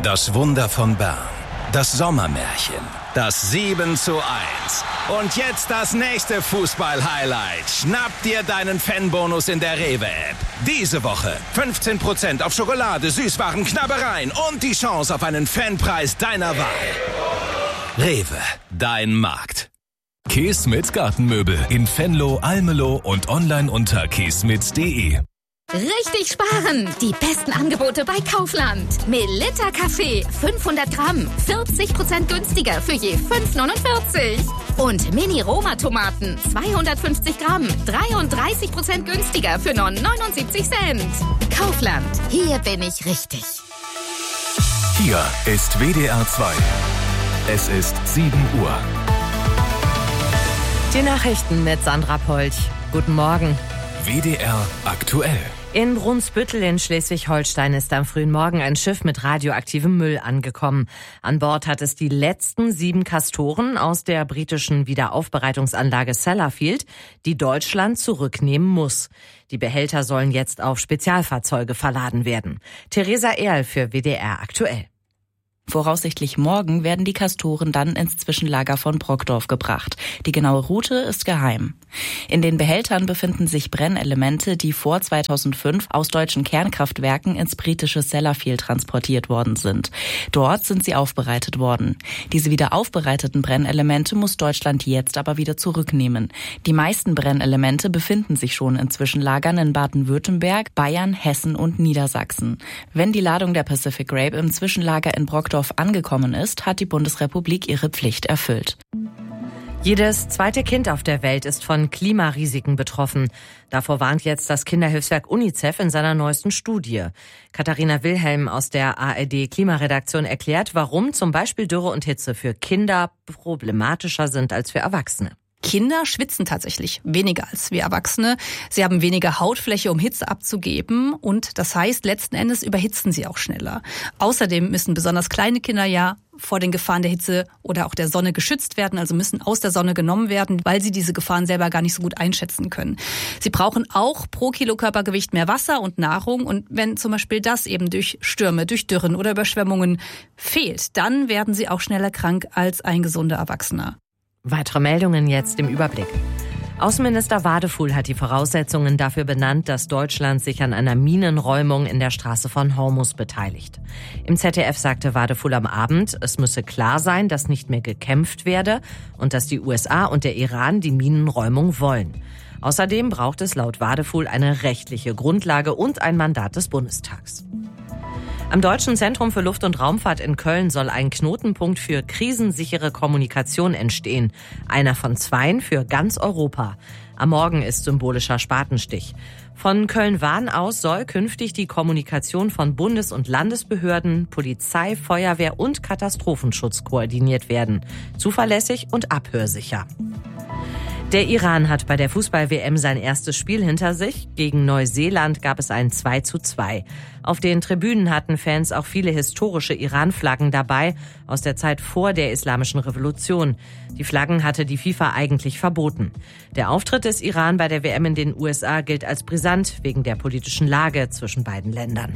Das Wunder von Bern. Das Sommermärchen. Das 7:1. Und jetzt das nächste Fußball-Highlight. Schnapp dir deinen Fanbonus in der Rewe-App. Diese Woche 15% auf Schokolade, Süßwaren, Knabbereien und die Chance auf einen Fanpreis deiner Wahl. Rewe, dein Markt. Keesmit Gartenmöbel in Venlo, Almelo und online unter keesmit.de. Richtig sparen! Die besten Angebote bei Kaufland. Melitta Kaffee 500 Gramm, 40% günstiger für je 5,49. Und Mini-Roma-Tomaten 250 Gramm, 33% günstiger für nur 79 Cent. Kaufland, hier bin ich richtig. Hier ist WDR 2. Es ist 7 Uhr. Die Nachrichten mit Sandra Polch. Guten Morgen. WDR aktuell. In Brunsbüttel in Schleswig-Holstein ist am frühen Morgen ein Schiff mit radioaktivem Müll angekommen. An Bord hat es die letzten 7 Castoren aus der britischen Wiederaufbereitungsanlage Sellafield, die Deutschland zurücknehmen muss. Die Behälter sollen jetzt auf Spezialfahrzeuge verladen werden. Theresa Ehrl für WDR aktuell. Voraussichtlich morgen werden die Castoren dann ins Zwischenlager von Brockdorf gebracht. Die genaue Route ist geheim. In den Behältern befinden sich Brennelemente, die vor 2005 aus deutschen Kernkraftwerken ins britische Sellafield transportiert worden sind. Dort sind sie aufbereitet worden. Diese wieder aufbereiteten Brennelemente muss Deutschland jetzt aber wieder zurücknehmen. Die meisten Brennelemente befinden sich schon in Zwischenlagern in Baden-Württemberg, Bayern, Hessen und Niedersachsen. Wenn die Ladung der Pacific Grape im Zwischenlager in Brockdorf angekommen ist, hat die Bundesrepublik ihre Pflicht erfüllt. Jedes zweite Kind auf der Welt ist von Klimarisiken betroffen. Davor warnt jetzt das Kinderhilfswerk UNICEF in seiner neuesten Studie. Katharina Wilhelm aus der ARD-Klimaredaktion erklärt, warum zum Beispiel Dürre und Hitze für Kinder problematischer sind als für Erwachsene. Kinder schwitzen tatsächlich weniger als wir Erwachsene. Sie haben weniger Hautfläche, um Hitze abzugeben. Und das heißt, letzten Endes überhitzen sie auch schneller. Außerdem müssen besonders kleine Kinder ja vor den Gefahren der Hitze oder auch der Sonne geschützt werden, also müssen aus der Sonne genommen werden, weil sie diese Gefahren selber gar nicht so gut einschätzen können. Sie brauchen auch pro Kilo Körpergewicht mehr Wasser und Nahrung. Und wenn zum Beispiel das eben durch Stürme, durch Dürren oder Überschwemmungen fehlt, dann werden sie auch schneller krank als ein gesunder Erwachsener. Weitere Meldungen jetzt im Überblick. Außenminister Wadefuhl hat die Voraussetzungen dafür benannt, dass Deutschland sich an einer Minenräumung in der Straße von Hormuz beteiligt. Im ZDF sagte Wadefuhl am Abend, es müsse klar sein, dass nicht mehr gekämpft werde und dass die USA und der Iran die Minenräumung wollen. Außerdem braucht es laut Wadefuhl eine rechtliche Grundlage und ein Mandat des Bundestags. Am Deutschen Zentrum für Luft- und Raumfahrt in Köln soll ein Knotenpunkt für krisensichere Kommunikation entstehen. Einer von 2 für ganz Europa. Am Morgen ist symbolischer Spatenstich. Von Köln-Wahn aus soll künftig die Kommunikation von Bundes- und Landesbehörden, Polizei, Feuerwehr und Katastrophenschutz koordiniert werden. Zuverlässig und abhörsicher. Der Iran hat bei der Fußball-WM sein erstes Spiel hinter sich. Gegen Neuseeland gab es ein 2:2. Auf den Tribünen hatten Fans auch viele historische Iran-Flaggen dabei, aus der Zeit vor der Islamischen Revolution. Die Flaggen hatte die FIFA eigentlich verboten. Der Auftritt des Iran bei der WM in den USA gilt als brisant wegen der politischen Lage zwischen beiden Ländern.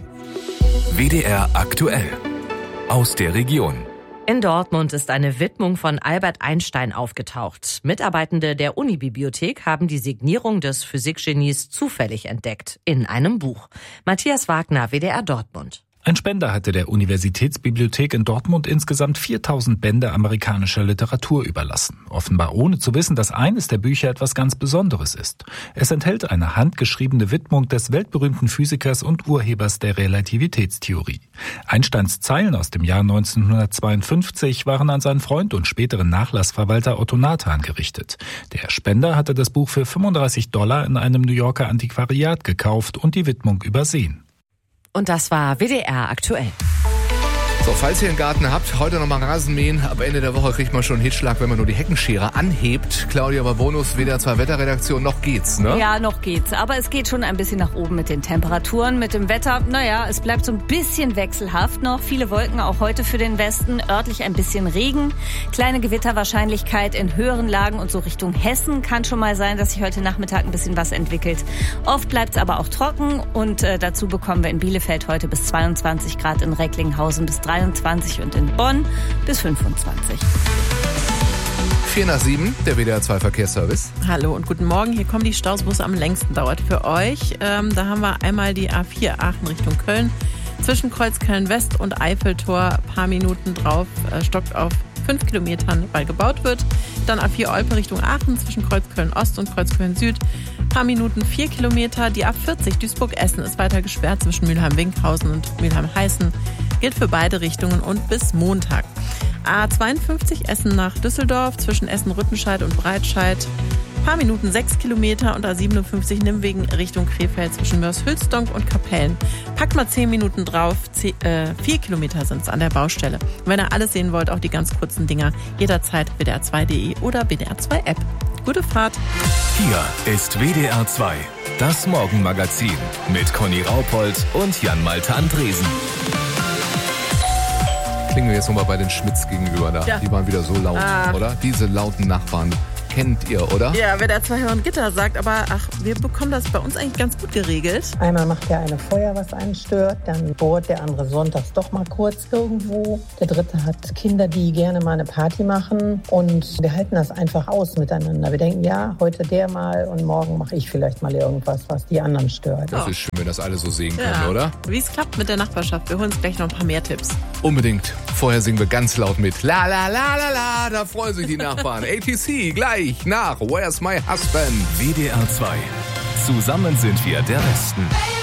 WDR aktuell. Aus der Region. In Dortmund ist eine Widmung von Albert Einstein aufgetaucht. Mitarbeitende der Unibibliothek haben die Signierung des Physikgenies zufällig entdeckt in einem Buch. Matthias Wagner, WDR Dortmund. Ein Spender hatte der Universitätsbibliothek in Dortmund insgesamt 4000 Bände amerikanischer Literatur überlassen. Offenbar ohne zu wissen, dass eines der Bücher etwas ganz Besonderes ist. Es enthält eine handgeschriebene Widmung des weltberühmten Physikers und Urhebers der Relativitätstheorie. Einsteins Zeilen aus dem Jahr 1952 waren an seinen Freund und späteren Nachlassverwalter Otto Nathan gerichtet. Der Spender hatte das Buch für $35 in einem New Yorker Antiquariat gekauft und die Widmung übersehen. Und das war WDR aktuell. So, falls ihr einen Garten habt, heute nochmal Rasenmähen. Ab Ende der Woche kriegt man schon einen Hitzschlag, wenn man nur die Heckenschere anhebt. Claudia Babonus, WDR 2 Wetterredaktion, noch geht's, ne? Ja, noch geht's. Aber es geht schon ein bisschen nach oben mit den Temperaturen, mit dem Wetter. Naja, es bleibt so ein bisschen wechselhaft noch. Viele Wolken auch heute für den Westen. Örtlich ein bisschen Regen. Kleine Gewitterwahrscheinlichkeit in höheren Lagen und so Richtung Hessen. Kann schon mal sein, dass sich heute Nachmittag ein bisschen was entwickelt. Oft bleibt's aber auch trocken. Und dazu bekommen wir in Bielefeld heute bis 22 Grad, in Recklinghausen bis 23 23 und in Bonn bis 25. 4:07, der WDR 2 Verkehrsservice. Hallo und guten Morgen. Hier kommen die Staus, wo es am längsten dauert für euch. Da haben wir einmal die A4 Aachen Richtung Köln. Zwischen Kreuz Köln-West und Eiffeltor, paar Minuten drauf, stockt auf 5 Kilometern, weil gebaut wird. Dann A4 Olpe Richtung Aachen, zwischen Kreuz Köln-Ost und Kreuz Köln-Süd, paar Minuten 4 Kilometer. Die A40 Duisburg-Essen ist weiter gesperrt zwischen Mülheim-Winkhausen und Mülheim-Heißen. Gilt für beide Richtungen und bis Montag. A52 Essen nach Düsseldorf, zwischen Essen-Rüttenscheid und Breitscheid. Paar Minuten 6 Kilometer und A57 Nimwegen Richtung Krefeld zwischen Mörs-Hülsdonk und Kapellen. Packt mal 10 Minuten drauf, 4 Kilometer sind es an der Baustelle. Und wenn ihr alles sehen wollt, auch die ganz kurzen Dinger, jederzeit WDR2.de oder WDR2 App. Gute Fahrt. Hier ist WDR 2, das Morgenmagazin mit Conny Raupold und Jan-Malte Andresen. Klingen wir jetzt nochmal bei den Schmitz gegenüber da. Ja. Die waren wieder so laut, oder? Diese lauten Nachbarn. Kennt ihr, oder? Ja, wer der 2 Hören Gitter sagt, aber wir bekommen das bei uns eigentlich ganz gut geregelt. Einmal macht der eine Feuer, was einen stört, dann bohrt der andere sonntags doch mal kurz irgendwo. Der dritte hat Kinder, die gerne mal eine Party machen und wir halten das einfach aus miteinander. Wir denken, ja, heute der mal und morgen mache ich vielleicht mal irgendwas, was die anderen stört. Das ist schön, wenn das alle so sehen können, oder? Wie es klappt mit der Nachbarschaft. Wir holen uns gleich noch ein paar mehr Tipps. Unbedingt. Vorher singen wir ganz laut mit. La la la la la, da freuen sich die Nachbarn. ATC gleich nach Where's My Husband? WDR 2. Zusammen sind wir der Westen.